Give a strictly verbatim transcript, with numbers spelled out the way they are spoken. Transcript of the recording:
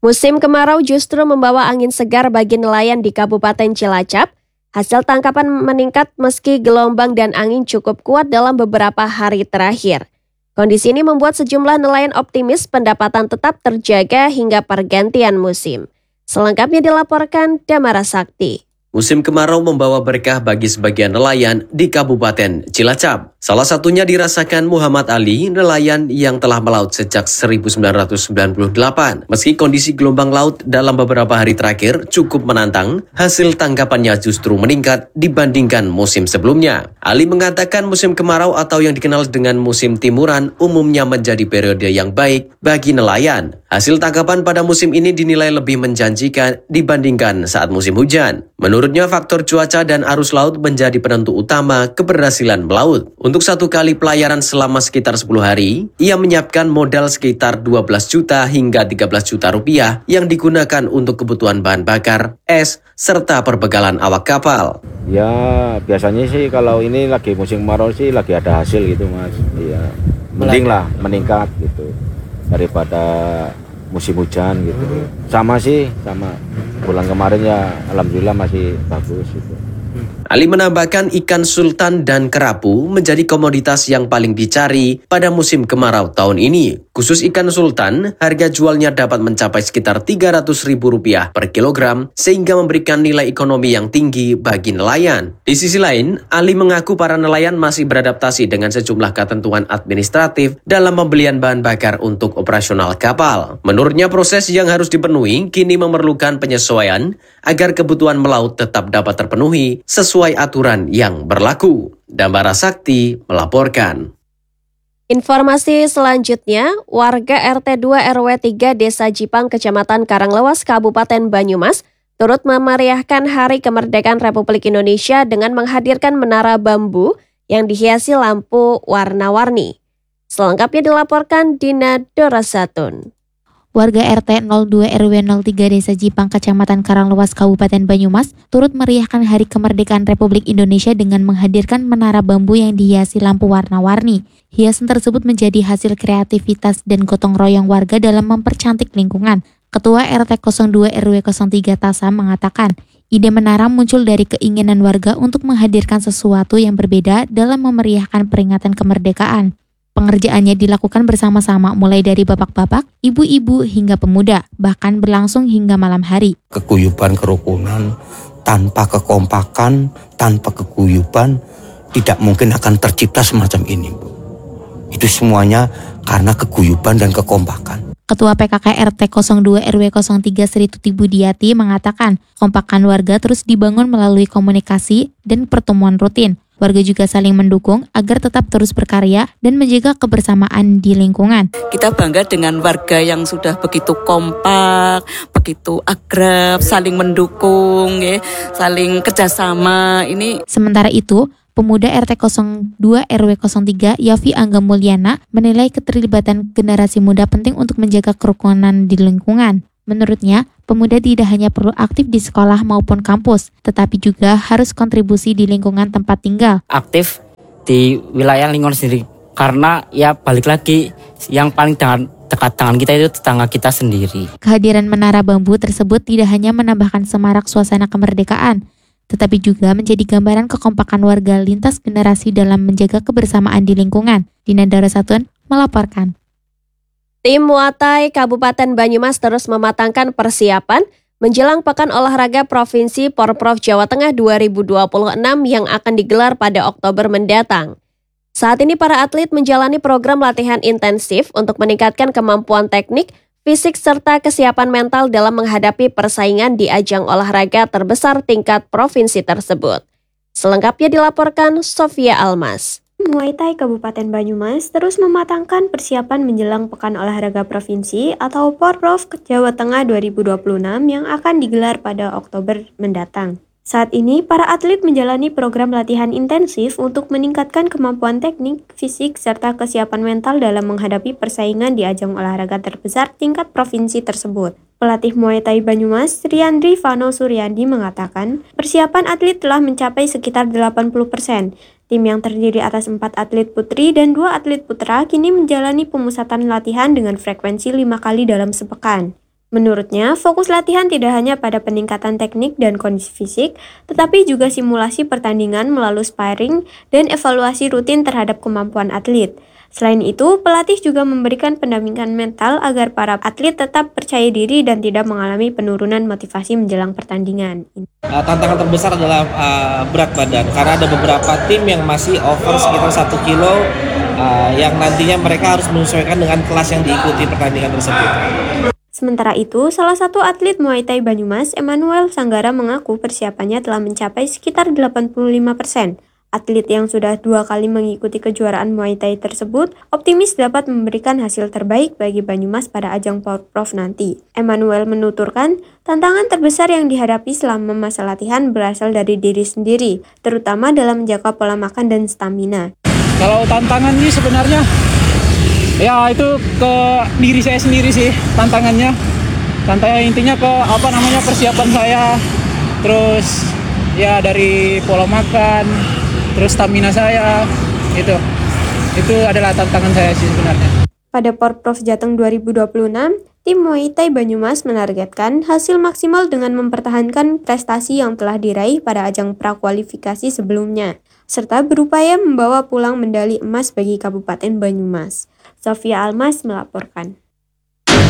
Musim kemarau justru membawa angin segar bagi nelayan di Kabupaten Cilacap. Hasil tangkapan meningkat meski gelombang dan angin cukup kuat dalam beberapa hari terakhir. Kondisi ini membuat sejumlah nelayan optimis pendapatan tetap terjaga hingga pergantian musim. Selengkapnya dilaporkan Damara Sakti. Musim kemarau membawa berkah bagi sebagian nelayan di Kabupaten Cilacap. Salah satunya dirasakan Muhammad Ali, nelayan yang telah melaut sejak seribu sembilan ratus sembilan puluh delapan. Meski kondisi gelombang laut dalam beberapa hari terakhir cukup menantang, hasil tangkapannya justru meningkat dibandingkan musim sebelumnya. Ali mengatakan musim kemarau atau yang dikenal dengan musim timuran umumnya menjadi periode yang baik bagi nelayan. Hasil tangkapan pada musim ini dinilai lebih menjanjikan dibandingkan saat musim hujan. Menurutnya, faktor cuaca dan arus laut menjadi penentu utama keberhasilan melaut. Untuk satu kali pelayaran selama sekitar sepuluh hari, ia menyiapkan modal sekitar dua belas juta hingga tiga belas juta rupiah yang digunakan untuk kebutuhan bahan bakar, es, serta perbekalan awak kapal. Ya, biasanya sih kalau ini lagi musim kemarau sih lagi ada hasil gitu, Mas. Iya, mending lah meningkat gitu daripada musim hujan gitu. Sama sih, sama bulan kemarin ya alhamdulillah masih bagus gitu. Ali menambahkan ikan sultan dan kerapu menjadi komoditas yang paling dicari pada musim kemarau tahun ini. Khusus ikan sultan, harga jualnya dapat mencapai sekitar tiga ratus ribu rupiah per kilogram sehingga memberikan nilai ekonomi yang tinggi bagi nelayan. Di sisi lain, Ali mengaku para nelayan masih beradaptasi dengan sejumlah ketentuan administratif dalam pembelian bahan bakar untuk operasional kapal. Menurutnya, proses yang harus dipenuhi kini memerlukan penyesuaian agar kebutuhan melaut tetap dapat terpenuhi sesuai aturan yang berlaku. Damara Sakti melaporkan. Informasi selanjutnya, warga R T dua R W tiga Desa Jipang, Kecamatan Karanglewas, Kabupaten Banyumas, turut memeriahkan Hari Kemerdekaan Republik Indonesia dengan menghadirkan menara bambu yang dihiasi lampu warna-warni. Selengkapnya dilaporkan Dina Dorasatun. Warga R T nol dua R W nol tiga Desa Jipang, Kecamatan Karanglewas, Kabupaten Banyumas, turut meriahkan Hari Kemerdekaan Republik Indonesia dengan menghadirkan menara bambu yang dihiasi lampu warna-warni. Hiasan tersebut menjadi hasil kreativitas dan gotong royong warga dalam mempercantik lingkungan. Ketua R T nol dua R W nol tiga Tasa mengatakan, ide menara muncul dari keinginan warga untuk menghadirkan sesuatu yang berbeda dalam memeriahkan peringatan kemerdekaan. Pengerjaannya dilakukan bersama-sama mulai dari bapak-bapak, ibu-ibu hingga pemuda, bahkan berlangsung hingga malam hari. Keguyuban kerukunan tanpa kekompakan, tanpa keguyuban tidak mungkin akan tercipta semacam ini, Bu. Itu semuanya karena keguyuban dan kekompakan. Ketua P K K R T nol dua R W nol tiga Sri Tuti Budiati mengatakan, kompakan warga terus dibangun melalui komunikasi dan pertemuan rutin. Warga juga saling mendukung agar tetap terus berkarya dan menjaga kebersamaan di lingkungan. Kita bangga dengan warga yang sudah begitu kompak, begitu akrab, saling mendukung, ya, saling kerjasama. Ini. Sementara itu, pemuda R T nol dua R W nol tiga Yafi Angga Mulyana menilai keterlibatan generasi muda penting untuk menjaga kerukunan di lingkungan. Menurutnya, pemuda tidak hanya perlu aktif di sekolah maupun kampus, tetapi juga harus kontribusi di lingkungan tempat tinggal. Aktif di wilayah lingkungan sendiri, karena ya balik lagi, yang paling dengan dekat tangan kita itu tetangga kita sendiri. Kehadiran menara bambu tersebut tidak hanya menambahkan semarak suasana kemerdekaan, tetapi juga menjadi gambaran kekompakan warga lintas generasi dalam menjaga kebersamaan di lingkungan. Dina Dorasatun melaporkan. Tim Muay Thai Kabupaten Banyumas terus mematangkan persiapan menjelang Pekan Olahraga Provinsi Porprov Jawa Tengah dua ribu dua puluh enam yang akan digelar pada Oktober mendatang. Saat ini para atlet menjalani program latihan intensif untuk meningkatkan kemampuan teknik, fisik, serta kesiapan mental dalam menghadapi persaingan di ajang olahraga terbesar tingkat provinsi tersebut. Selengkapnya dilaporkan Sofia Almas. Muay Thai Kabupaten Banyumas terus mematangkan persiapan menjelang Pekan Olahraga Provinsi atau Porprov Jawa Tengah dua ribu dua puluh enam yang akan digelar pada Oktober mendatang. Saat ini, para atlet menjalani program latihan intensif untuk meningkatkan kemampuan teknik, fisik, serta kesiapan mental dalam menghadapi persaingan di ajang olahraga terbesar tingkat provinsi tersebut. Pelatih Muay Thai Banyumas, Riandri Vano Suryandi mengatakan, persiapan atlet telah mencapai sekitar delapan puluh persen. Tim yang terdiri atas empat atlet putri dan dua atlet putra kini menjalani pemusatan latihan dengan frekuensi lima kali dalam sepekan. Menurutnya, fokus latihan tidak hanya pada peningkatan teknik dan kondisi fisik, tetapi juga simulasi pertandingan melalui sparring dan evaluasi rutin terhadap kemampuan atlet. Selain itu, pelatih juga memberikan pendampingan mental agar para atlet tetap percaya diri dan tidak mengalami penurunan motivasi menjelang pertandingan. Uh, tantangan terbesar adalah uh, berat badan, karena ada beberapa tim yang masih over sekitar satu kilo, uh, yang nantinya mereka harus menyesuaikan dengan kelas yang diikuti pertandingan tersebut. Sementara itu, salah satu atlet Muay Thai Banyumas, Emmanuel Sanggara, mengaku persiapannya telah mencapai sekitar delapan puluh lima persen. Atlet yang sudah dua kali mengikuti kejuaraan Muay Thai tersebut optimis dapat memberikan hasil terbaik bagi Banyumas pada ajang Porprov nanti. Emmanuel menuturkan, tantangan terbesar yang dihadapi selama masa latihan berasal dari diri sendiri, terutama dalam menjaga pola makan dan stamina. Kalau tantangan ini sebenarnya ya itu ke diri saya sendiri sih tantangannya. Tantangannya intinya ke apa namanya persiapan saya, terus ya dari pola makan, terus stamina saya, itu itu adalah tantangan saya sih sebenarnya. Pada Porprov Jateng dua ribu dua puluh enam, tim Muay Thai Banyumas menargetkan hasil maksimal dengan mempertahankan prestasi yang telah diraih pada ajang prakualifikasi sebelumnya, serta berupaya membawa pulang medali emas bagi Kabupaten Banyumas. Sofia Almas melaporkan.